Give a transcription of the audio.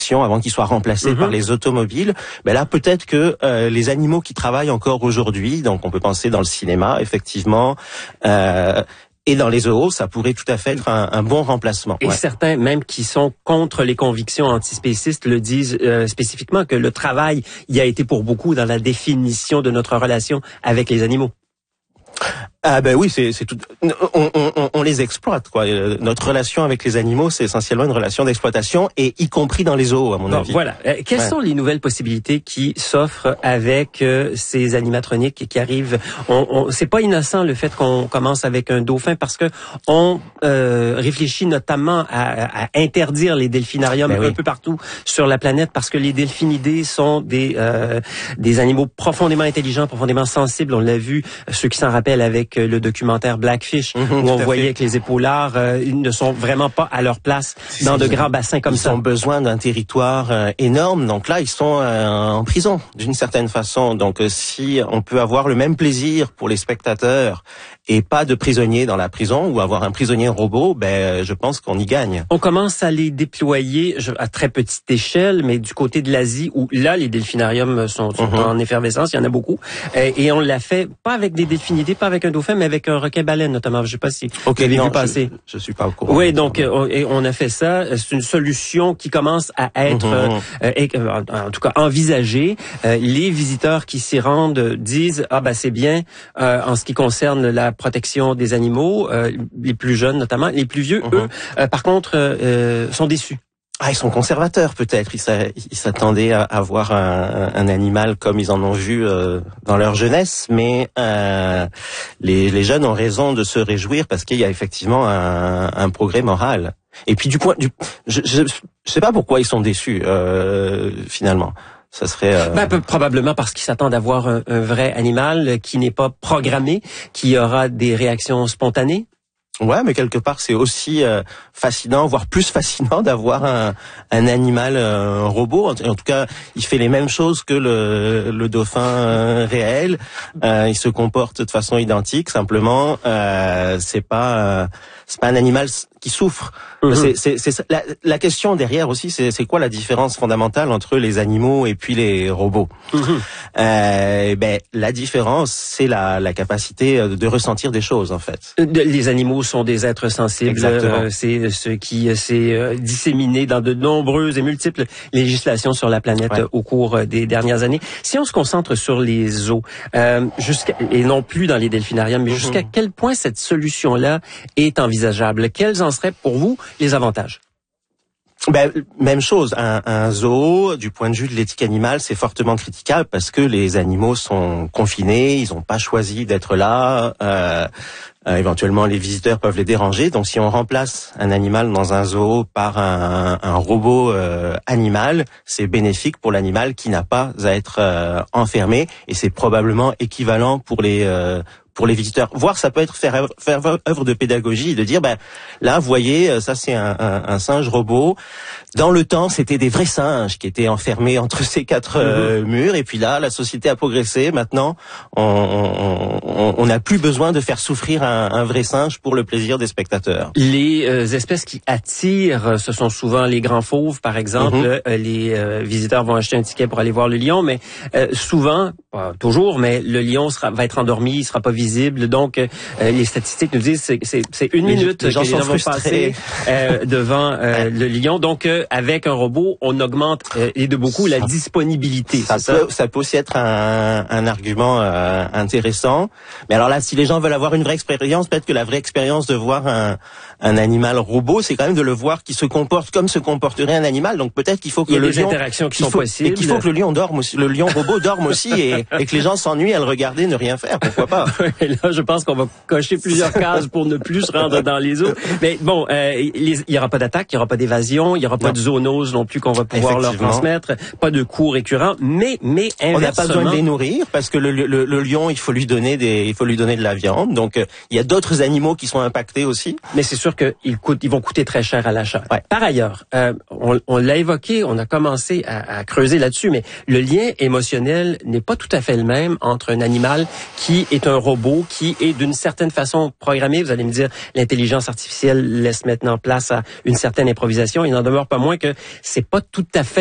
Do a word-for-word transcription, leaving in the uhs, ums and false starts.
avant qu'ils soient remplacés mm-hmm. par les automobiles. Ben là, peut-être que euh, les animaux qui travaillent encore aujourd'hui, donc on peut penser dans le cinéma, effectivement, euh, et dans les zoos, ça pourrait tout à fait être un, un bon remplacement. Et ouais. certains, même qui sont contre les convictions antispécistes, le disent euh, spécifiquement que le travail y a été pour beaucoup dans la définition de notre relation avec les animaux. Ah ben oui, c'est c'est tout. On, on, on les exploite quoi. Notre relation avec les animaux, c'est essentiellement une relation d'exploitation, et y compris dans les zoos, à mon bon, avis. Voilà. Euh, quelles ouais. sont les nouvelles possibilités qui s'offrent avec euh, ces animatroniques qui arrivent? On, on, c'est pas innocent le fait qu'on commence avec un dauphin, parce que on euh, réfléchit notamment à, à interdire les delphinariums ben oui. un peu partout sur la planète, parce que les delphinidés sont des euh, des animaux profondément intelligents, profondément sensibles. On l'a vu, ceux qui s'en rappellent avec le documentaire Blackfish, mmh, où on voyait fait. que les épaulards euh, ils ne sont vraiment pas à leur place dans de grands bassins comme ils ça. Ils ont besoin d'un territoire euh, énorme, donc là ils sont euh, en prison d'une certaine façon. Donc euh, si on peut avoir le même plaisir pour les spectateurs et pas de prisonniers dans la prison, ou avoir un prisonnier robot, ben je pense qu'on y gagne. On commence à les déployer à très petite échelle, mais du côté de l'Asie, où là les delphinariums sont, sont mmh. en effervescence, il y en a beaucoup, et, et on l'a fait pas avec des delphinidés, pas avec un dauphin, mais avec un requin-baleine notamment. Je sais pas si okay, vous avez non, vu passer. Je, je suis pas au courant. Oui, donc on, on a fait ça. C'est une solution qui commence à être, mmh. euh, euh, en tout cas, envisagée. Euh, les visiteurs qui s'y rendent disent ah ben c'est bien euh, en ce qui concerne la protection des animaux, euh, les plus jeunes notamment, les plus vieux, mmh. eux, euh, par contre, euh, sont déçus. Ah, ils sont conservateurs peut-être. Ils s'attendaient à avoir un, un animal comme ils en ont vu euh, dans leur jeunesse, mais euh, les, les jeunes ont raison de se réjouir, parce qu'il y a effectivement un, un progrès moral. Et puis du point, du, je, je, je sais pas pourquoi ils sont déçus euh, finalement. Ça serait euh... ben, probablement parce qu'ils s'attendent à voir un, un vrai animal qui n'est pas programmé, qui aura des réactions spontanées. Ouais, mais quelque part c'est aussi euh, fascinant, voire plus fascinant, d'avoir un, un animal euh, robot. En, en tout cas, il fait les mêmes choses que le, le dauphin euh, réel. Euh, il se comporte de façon identique. Simplement, euh, c'est pas euh, c'est pas un animal qui souffre. Mmh. C'est, c'est, c'est la, la question derrière aussi, c'est, c'est quoi la différence fondamentale entre les animaux et puis les robots? Mmh. Euh, ben la différence, c'est la, la capacité de ressentir des choses en fait. Les animaux sont des êtres sensibles. Euh, c'est ce qui s'est euh, disséminé dans de nombreuses et multiples législations sur la planète ouais. au cours des dernières années. Si on se concentre sur les zoos, euh, jusqu'à et non plus dans les delphinariums, mais mmh. jusqu'à quel point cette solution-là est envisageable? Quels en seraient pour vous les avantages? Ben, même chose, un, un zoo, du point de vue de l'éthique animale, c'est fortement critiquable, parce que les animaux sont confinés, ils n'ont pas choisi d'être là, euh, euh, éventuellement les visiteurs peuvent les déranger. Donc si on remplace un animal dans un zoo par un, un robot euh, animal, c'est bénéfique pour l'animal qui n'a pas à être euh, enfermé, et c'est probablement équivalent pour les euh, pour les visiteurs. Voire ça peut être faire œuvre, faire œuvre de pédagogie, de dire ben là vous voyez, ça c'est un, un, un singe robot. Dans le temps, c'était des vrais singes qui étaient enfermés entre ces quatre euh, mmh. murs, et puis là la société a progressé. Maintenant, on n'a plus besoin de faire souffrir un, un vrai singe pour le plaisir des spectateurs. Les euh, espèces qui attirent, ce sont souvent les grands fauves, par exemple. Mmh. Euh, les euh, visiteurs vont acheter un ticket pour aller voir le lion, mais euh, souvent, pas toujours, mais le lion sera, va être endormi, il sera pas visible. Donc, euh, les statistiques nous disent c'est c'est, c'est une les, minute les gens que les gens vont passer euh, devant euh, le lion. Donc, euh, avec un robot, on augmente euh, et de beaucoup ça, la disponibilité. Ça c'est peut, ça? ça peut aussi être un, un argument euh, intéressant. Mais alors là, si les gens veulent avoir une vraie expérience, peut-être que la vraie expérience de voir un, un animal robot, c'est quand même de le voir qui se comporte comme se comporterait un animal. Donc peut-être qu'il faut que il y a le des lion, interactions qui sont faut, possibles, et qu'il faut que le lion dorme aussi, le lion robot dorme aussi, et, et que les gens s'ennuient à le regarder, ne rien faire. Pourquoi pas? Là, je pense qu'on va cocher plusieurs cases pour ne plus se rendre dans les zoos. Mais bon, euh, il y aura pas d'attaque, il y aura pas d'évasion, il y aura pas non. de zoonose non plus qu'on va pouvoir leur transmettre, pas de cours récurrents, mais mais inversement, on n'a pas besoin de les nourrir, parce que le, le, le lion, il faut lui donner des, il faut lui donner de la viande. Donc Il y a d'autres animaux qui sont impactés aussi. Mais c'est sûr qu'ils coûtent, ils vont coûter très cher à l'achat. Ouais. Par ailleurs, euh, on, on l'a évoqué, on a commencé à, à creuser là-dessus, mais le lien émotionnel n'est pas tout à fait le même entre un animal qui est un robot, qui est d'une certaine façon programmé. Vous allez me dire, l'intelligence artificielle laisse maintenant place à une certaine improvisation. Il n'en demeure pas moins que c'est pas tout à fait